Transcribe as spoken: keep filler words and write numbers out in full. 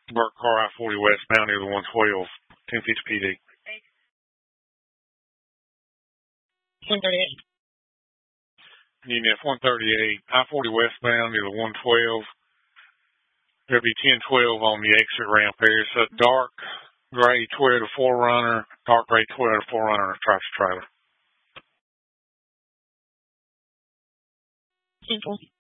Burke car I forty westbound near the one twelve, ten fifty P D. one thirty-eight. Union F one thirty-eight, I forty westbound near the one twelve. There'll be ten twelve on the exit ramp there. It's a dark gray Toyota four runner, dark gray Toyota four runner, and a tractor trailer. ten four.